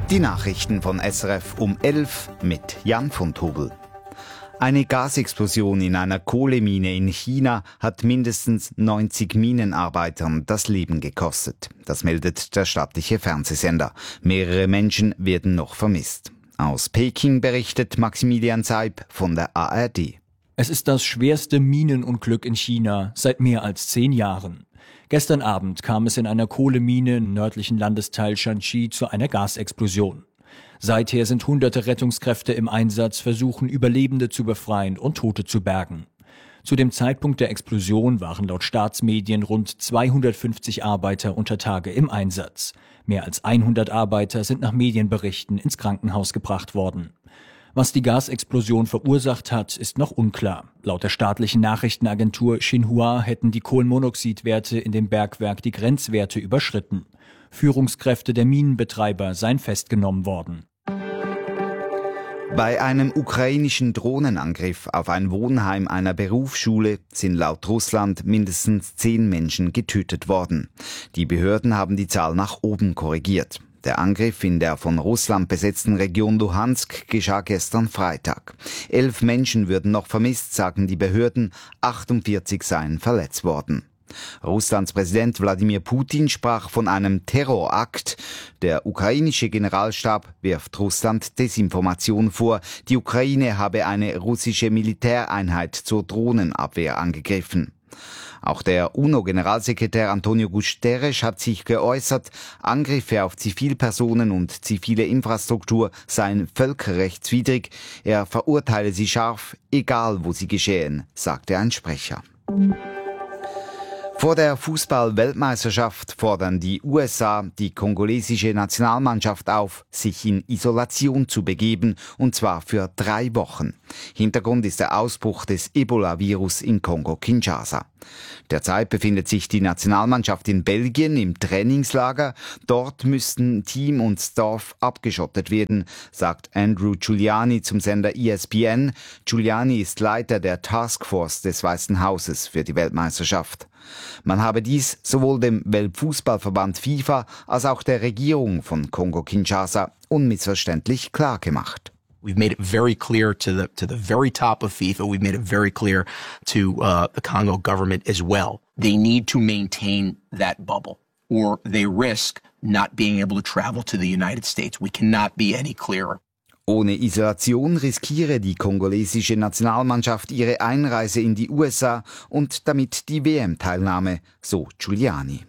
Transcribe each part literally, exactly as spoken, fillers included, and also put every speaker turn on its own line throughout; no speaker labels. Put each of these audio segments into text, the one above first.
Die Nachrichten von S R F um elf mit Jan von Tobel. Eine Gasexplosion in einer Kohlemine in China hat mindestens neunzig Minenarbeitern das Leben gekostet. Das meldet der staatliche Fernsehsender. Mehrere Menschen werden noch vermisst. Aus Peking berichtet Maximilian Seib von der A R D.
Es ist das schwerste Minenunglück in China seit mehr als zehn Jahren. Gestern Abend kam es in einer Kohlemine im nördlichen Landesteil Shanxi zu einer Gasexplosion. Seither sind hunderte Rettungskräfte im Einsatz, versuchen Überlebende zu befreien und Tote zu bergen. Zu dem Zeitpunkt der Explosion waren laut Staatsmedien rund zweihundertfünfzig Arbeiter unter Tage im Einsatz. Mehr als hundert Arbeiter sind nach Medienberichten ins Krankenhaus gebracht worden. Was die Gasexplosion verursacht hat, ist noch unklar. Laut der staatlichen Nachrichtenagentur Xinhua hätten die Kohlenmonoxidwerte in dem Bergwerk die Grenzwerte überschritten. Führungskräfte der Minenbetreiber seien festgenommen worden.
Bei einem ukrainischen Drohnenangriff auf ein Wohnheim einer Berufsschule sind laut Russland mindestens zehn Menschen getötet worden. Die Behörden haben die Zahl nach oben korrigiert. Der Angriff in der von Russland besetzten Region Luhansk geschah gestern Freitag. Elf Menschen würden noch vermisst, sagen die Behörden, achtundvierzig seien verletzt worden. Russlands Präsident Wladimir Putin sprach von einem Terrorakt. Der ukrainische Generalstab wirft Russland Desinformation vor. Die Ukraine habe eine russische Militäreinheit zur Drohnenabwehr angegriffen. Auch der UNO-Generalsekretär Antonio Guterres hat sich geäußert, Angriffe auf Zivilpersonen und zivile Infrastruktur seien völkerrechtswidrig. Er verurteile sie scharf, egal wo sie geschehen, sagte ein Sprecher. Vor der Fußball-Weltmeisterschaft fordern die U S A die kongolesische Nationalmannschaft auf, sich in Isolation zu begeben, und zwar für drei Wochen. Hintergrund ist der Ausbruch des Ebola-Virus in Kongo-Kinshasa. Derzeit befindet sich die Nationalmannschaft in Belgien im Trainingslager. Dort müssten Team und Staff abgeschottet werden, sagt Andrew Giuliani zum Sender E S P N. Giuliani ist Leiter der Taskforce des Weißen Hauses für die Weltmeisterschaft. Man habe dies sowohl dem Weltfußballverband FIFA als auch der Regierung von Kongo-Kinshasa unmissverständlich klar gemacht.
We've made it very clear to the to the very top of FIFA. We've made it very clear to uh, the Congo government as well. They need to maintain that bubble, or they risk not being able to travel to the United States. We cannot be any clearer.
Ohne Isolation riskiere die kongolesische Nationalmannschaft ihre Einreise in die U S A und damit die W M-Teilnahme, so Giuliani.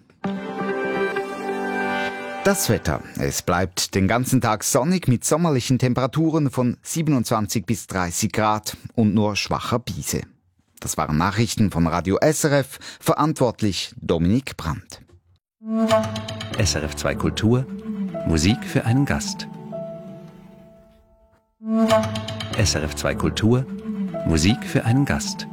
Das Wetter. Es bleibt den ganzen Tag sonnig mit sommerlichen Temperaturen von siebenundzwanzig bis dreißig Grad und nur schwacher Brise. Das waren Nachrichten von Radio S R F, verantwortlich Dominik Brandt.
S R F zwei Kultur, Musik für einen Gast. S R F zwei Kultur, Musik für einen Gast.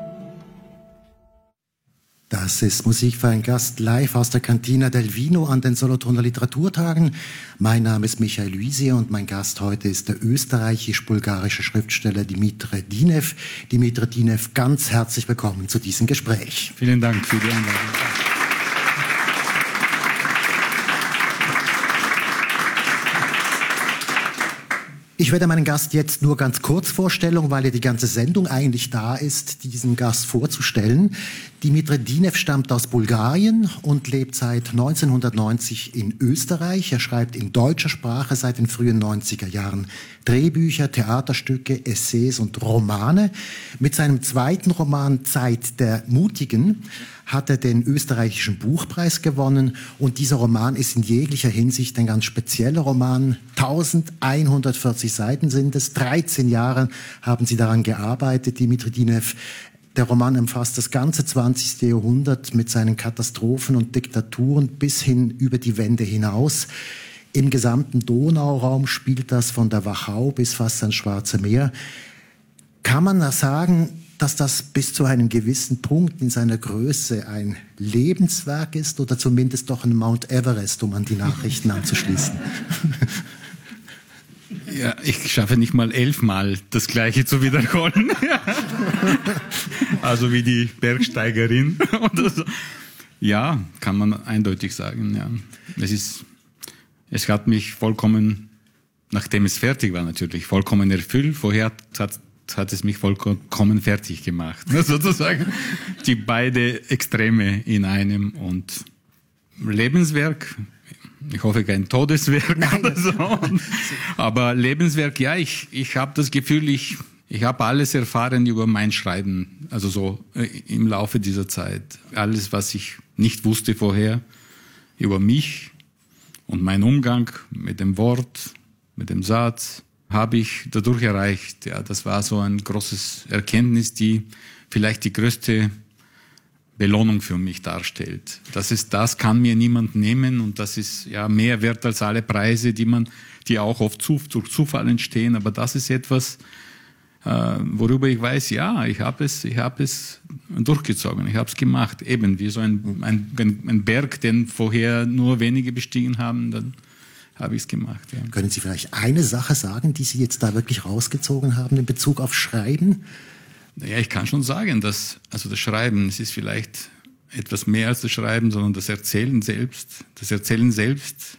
Das ist Musik für einen Gast live aus der Cantina del Vino an den Solothurner Literaturtagen. Mein Name ist Michael Luisi und mein Gast heute ist der österreichisch-bulgarische Schriftsteller Dimitre Dinev. Dimitre Dinev, ganz herzlich willkommen zu diesem Gespräch.
Vielen Dank für die Einladung.
Ich werde meinen Gast jetzt nur ganz kurz vorstellen, weil ja die ganze Sendung eigentlich da ist, diesen Gast vorzustellen. Dimitre Dinev stammt aus Bulgarien und lebt seit neunzehnhundertneunzig in Österreich. Er schreibt in deutscher Sprache seit den frühen neunziger Jahren Drehbücher, Theaterstücke, Essays und Romane. Mit seinem zweiten Roman Zeit der Mutigen hat er den österreichischen Buchpreis gewonnen und dieser Roman ist in jeglicher Hinsicht ein ganz spezieller Roman. elfhundertvierzig Seiten sind es, dreizehn Jahre haben Sie daran gearbeitet, Dimitre Dinev. Der Roman umfasst das ganze zwanzigste Jahrhundert mit seinen Katastrophen und Diktaturen bis hin über die Wende hinaus. Im gesamten Donauraum spielt das von der Wachau bis fast ans Schwarze Meer. Kann man da sagen, dass das bis zu einem gewissen Punkt in seiner Größe ein Lebenswerk ist oder zumindest doch ein Mount Everest, um an die Nachrichten anzuschließen?
Ja, ich schaffe nicht mal elfmal das Gleiche zu wiederholen. Also wie die Bergsteigerin oder so. Ja, kann man eindeutig sagen. Ja, es ist, es hat mich vollkommen nachdem es fertig war natürlich, vollkommen erfüllt. Vorher hat, hat es mich vollkommen fertig gemacht. Sozusagen die beide Extreme in einem. Und Lebenswerk, ich hoffe kein Todeswerk Nein. oder so. Aber Lebenswerk, ja, ich, ich habe das Gefühl, ich, ich habe alles erfahren über mein Schreiben, also so äh, im Laufe dieser Zeit. Alles, was ich nicht wusste vorher, über mich und meinen Umgang mit dem Wort, mit dem Satz, habe ich dadurch erreicht. Ja, das war so ein großes Erkenntnis, die vielleicht die größte Belohnung für mich darstellt. Das ist, das kann mir niemand nehmen und das ist ja mehr wert als alle Preise, die man, die auch oft zu, durch Zufall entstehen. Aber das ist etwas, äh, worüber ich weiß, ja, ich habe es, ich habe es durchgezogen, ich habe es gemacht. Eben wie so ein, ein, ein Berg, den vorher nur wenige bestiegen haben, dann habe ich es gemacht. Ja.
Können Sie vielleicht eine Sache sagen, die Sie jetzt da wirklich rausgezogen haben in Bezug auf Schreiben?
Ja, ich kann schon sagen, dass also das Schreiben, es ist vielleicht etwas mehr als das Schreiben, sondern das Erzählen selbst. Das Erzählen selbst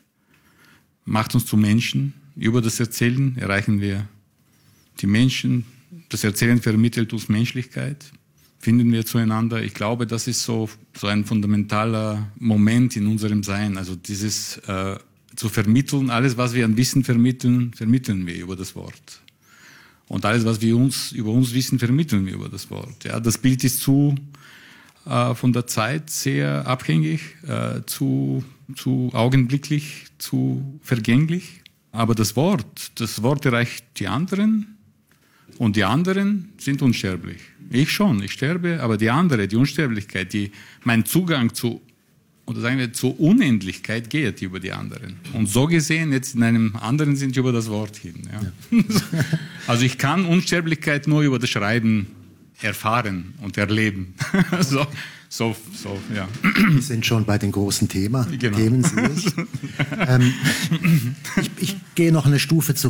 macht uns zu Menschen. Über das Erzählen erreichen wir die Menschen. Das Erzählen vermittelt uns Menschlichkeit. Finden wir zueinander. Ich glaube, das ist so so ein fundamentaler Moment in unserem Sein. Also dieses äh, zu vermitteln, alles, was wir an Wissen vermitteln, vermitteln wir über das Wort. Und alles, was wir uns über uns wissen, vermitteln wir über das Wort. Ja, das Bild ist zu äh, von der Zeit sehr abhängig, äh, zu, zu augenblicklich, zu vergänglich. Aber das Wort, das Wort erreicht die anderen und die anderen sind unsterblich. Ich schon, ich sterbe, aber die andere, die Unsterblichkeit, die, mein Zugang zu oder sagen wir, zur Unendlichkeit geht über die anderen. Und so gesehen, jetzt in einem anderen sind über das Wort hin. Ja. Ja. Also ich kann Unsterblichkeit nur über das Schreiben erfahren und erleben. so, so, so, ja.
Wir sind schon bei den großen Thema,
genau.
Themen. ähm, ich, ich gehe noch eine Stufe zurück.